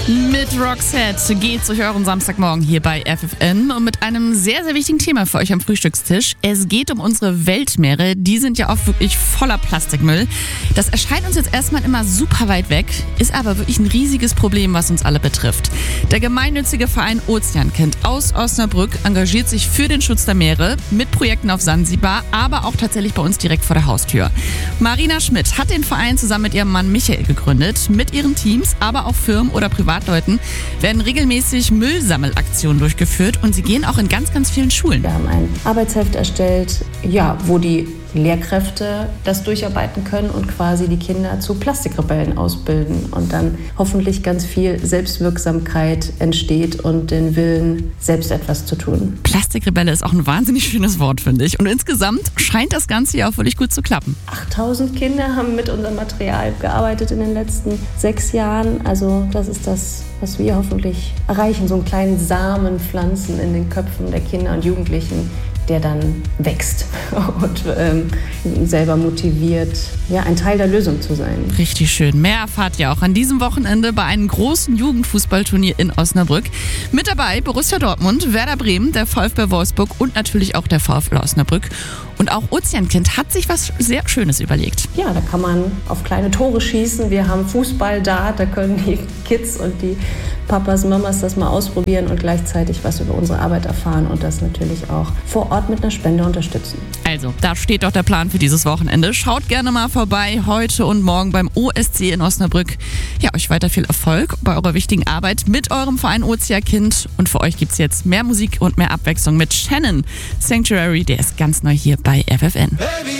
Mit Roxette geht's durch euren Samstagmorgen hier bei FFN und mit einem sehr, sehr wichtigen Thema für euch am Frühstückstisch. Es geht um unsere Weltmeere. Die sind ja oft wirklich voller Plastikmüll. Das erscheint uns jetzt erstmal immer super weit weg, ist aber wirklich ein riesiges Problem, was uns alle betrifft. Der gemeinnützige Verein Ozeankind aus Osnabrück engagiert sich für den Schutz der Meere mit Projekten auf Sansibar, aber auch tatsächlich bei uns direkt vor der Haustür. Marina Schmidt hat den Verein zusammen mit ihrem Mann Michael gegründet. Mit ihren Teams, aber auch Firmen oder Privatleuten werden regelmäßig Müllsammelaktionen durchgeführt und sie gehen auch in ganz, ganz vielen Schulen. Wir haben ein Arbeitsheft erstellt, wo die Lehrkräfte das durcharbeiten können und quasi die Kinder zu Plastikrebellen ausbilden und dann hoffentlich ganz viel Selbstwirksamkeit entsteht und den Willen, selbst etwas zu tun. Plastikrebelle ist auch ein wahnsinnig schönes Wort, finde ich. Und insgesamt scheint das Ganze ja auch wirklich gut zu klappen. 8000 Kinder haben mit unserem Material gearbeitet in den letzten 6 Jahren. Also das ist das, was wir hoffentlich erreichen, so einen kleinen Samen pflanzen in den Köpfen der Kinder und Jugendlichen, der dann wächst und selber motiviert, ein Teil der Lösung zu sein. Richtig schön. Mehr erfahrt ihr auch an diesem Wochenende bei einem großen Jugendfußballturnier in Osnabrück. Mit dabei Borussia Dortmund, Werder Bremen, der VfB Wolfsburg und natürlich auch der VfL Osnabrück. Und auch Ozeankind hat sich was sehr Schönes überlegt. Ja, da kann man auf kleine Tore schießen. Wir haben Fußball da können die Kids und die Papas, Mamas das mal ausprobieren und gleichzeitig was über unsere Arbeit erfahren und das natürlich auch vor Ort mit einer Spende unterstützen. Also, da steht doch der Plan für dieses Wochenende. Schaut gerne mal vorbei, heute und morgen beim OSC in Osnabrück. Ja, euch weiter viel Erfolg bei eurer wichtigen Arbeit mit eurem Verein Ozeankind. Und für euch gibt's jetzt mehr Musik und mehr Abwechslung mit Shannon. Sanctuary, der ist ganz neu hier bei FFN.